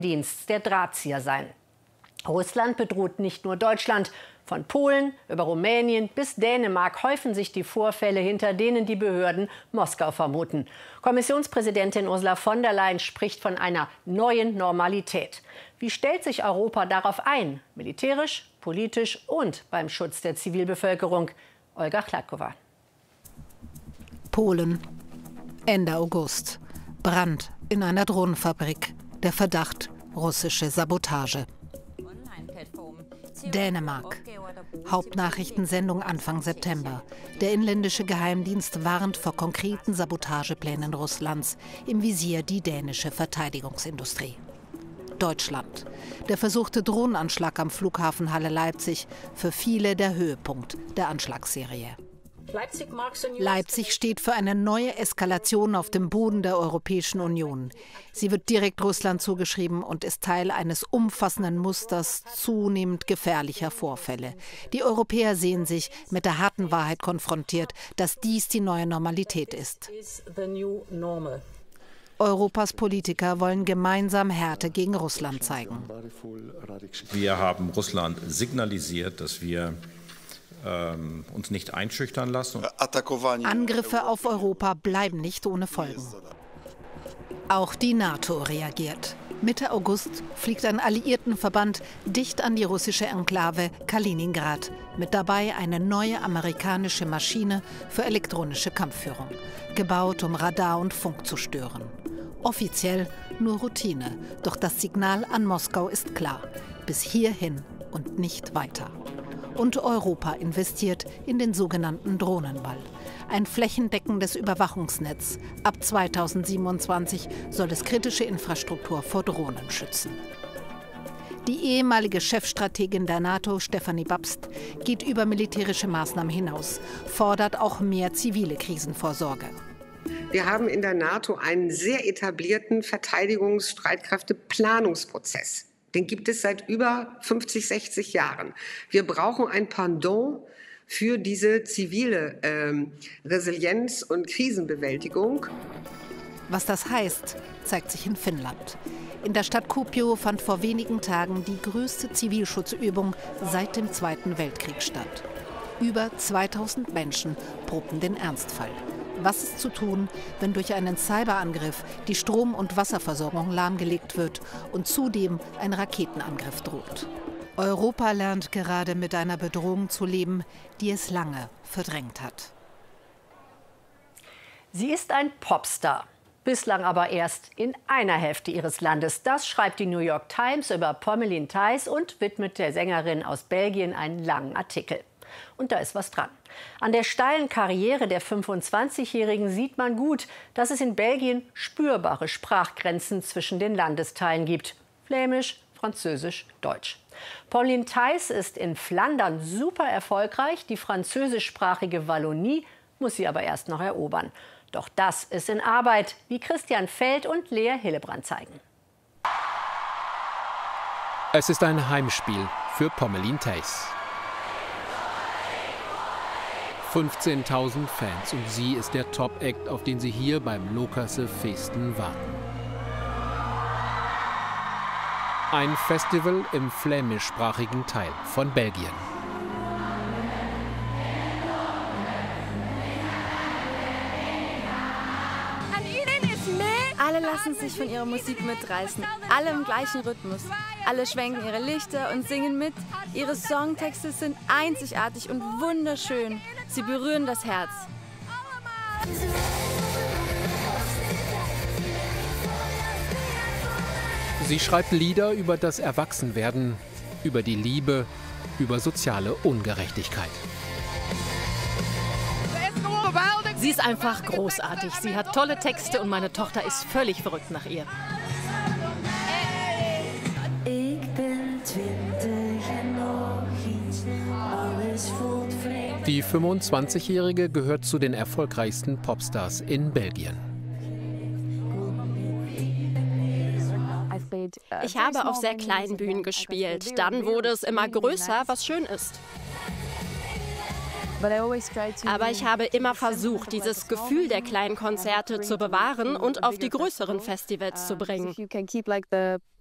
Dienst der Drahtzieher sein. Russland bedroht nicht nur Deutschland. Von Polen über Rumänien bis Dänemark häufen sich die Vorfälle, hinter denen die Behörden Moskau vermuten. Kommissionspräsidentin Ursula von der Leyen spricht von einer neuen Normalität. Wie stellt sich Europa darauf ein? Militärisch, politisch und beim Schutz der Zivilbevölkerung? Olga Chladkova. Polen, Ende August. Brand in einer Drohnenfabrik. Der Verdacht, russische Sabotage. Dänemark. Hauptnachrichtensendung Anfang September. Der inländische Geheimdienst warnt vor konkreten Sabotageplänen Russlands. Im Visier die dänische Verteidigungsindustrie. Deutschland. Der versuchte Drohnenanschlag am Flughafen Halle-Leipzig. Für viele der Höhepunkt der Anschlagsserie. Leipzig steht für eine neue Eskalation auf dem Boden der Europäischen Union. Sie wird direkt Russland zugeschrieben und ist Teil eines umfassenden Musters zunehmend gefährlicher Vorfälle. Die Europäer sehen sich mit der harten Wahrheit konfrontiert, dass dies die neue Normalität ist. Europas Politiker wollen gemeinsam Härte gegen Russland zeigen. Wir haben Russland signalisiert, dass wir uns nicht einschüchtern lassen. Angriffe auf Europa bleiben nicht ohne Folgen. Auch die NATO reagiert. Mitte August fliegt ein Alliiertenverband dicht an die russische Enklave Kaliningrad. Mit dabei eine neue amerikanische Maschine für elektronische Kampfführung. Gebaut, um Radar und Funk zu stören. Offiziell nur Routine. Doch das Signal an Moskau ist klar. Bis hierhin und nicht weiter. Und Europa investiert in den sogenannten Drohnenwall. Ein flächendeckendes Überwachungsnetz. Ab 2027 soll es kritische Infrastruktur vor Drohnen schützen. Die ehemalige Chefstrategin der NATO, Stefanie Babst, geht über militärische Maßnahmen hinaus, fordert auch mehr zivile Krisenvorsorge. Wir haben in der NATO einen sehr etablierten Verteidigungsstreitkräfteplanungsprozess. Den gibt es seit über 50, 60 Jahren. Wir brauchen ein Pendant für diese zivile Resilienz und Krisenbewältigung. Was das heißt, zeigt sich in Finnland. In der Stadt Kuopio fand vor wenigen Tagen die größte Zivilschutzübung seit dem Zweiten Weltkrieg statt. Über 2000 Menschen probten den Ernstfall. Was ist zu tun, wenn durch einen Cyberangriff die Strom- und Wasserversorgung lahmgelegt wird und zudem ein Raketenangriff droht? Europa lernt gerade mit einer Bedrohung zu leben, die es lange verdrängt hat. Sie ist ein Popstar. Bislang aber erst in einer Hälfte ihres Landes. Das schreibt die New York Times über Pommeline Thijs und widmet der Sängerin aus Belgien einen langen Artikel. Und da ist was dran. An der steilen Karriere der 25-Jährigen sieht man gut, dass es in Belgien spürbare Sprachgrenzen zwischen den Landesteilen gibt. Flämisch, Französisch, Deutsch. Pommeline Thijs ist in Flandern super erfolgreich. Die französischsprachige Wallonie muss sie aber erst noch erobern. Doch das ist in Arbeit, wie Christian Feld und Lea Hillebrand zeigen. Es ist ein Heimspiel für Pommeline Thijs. 15.000 Fans und sie ist der Top-Act, auf den sie hier beim Lokasse Feesten warten. Ein Festival im flämischsprachigen Teil von Belgien. Alle lassen sich von ihrer Musik mitreißen, alle im gleichen Rhythmus. Alle schwenken ihre Lichter und singen mit. Ihre Songtexte sind einzigartig und wunderschön. Sie berühren das Herz. Sie schreibt Lieder über das Erwachsenwerden, über die Liebe, über soziale Ungerechtigkeit. Sie ist einfach großartig. Sie hat tolle Texte und meine Tochter ist völlig verrückt nach ihr. Die 25-Jährige gehört zu den erfolgreichsten Popstars in Belgien. Ich habe auf sehr kleinen Bühnen gespielt. Dann wurde es immer größer, was schön ist. Aber ich habe immer versucht, dieses Gefühl der kleinen Konzerte zu bewahren und auf die größeren Festivals zu bringen.